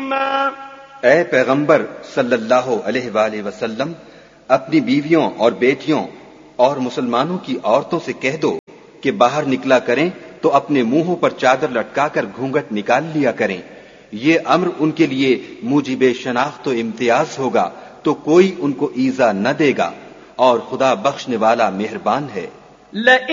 بهما ए पैगंबर सल्लल्लाहु अलैहि वसल्लम, अपनी बीवियों और बेटियों और मुसलमानों की औरतों से कह दो कि बाहर निकला करें तो अपने मुंहों पर चादर लटकाकर घूंघट निकाल लिया करें। ये अम्र उनके लिए मुजीबे शनाख्त तो इम्तियाज होगा, तो कोई उनको ईजा न देगा, और खुदा बख्शने वाला मेहरबान है।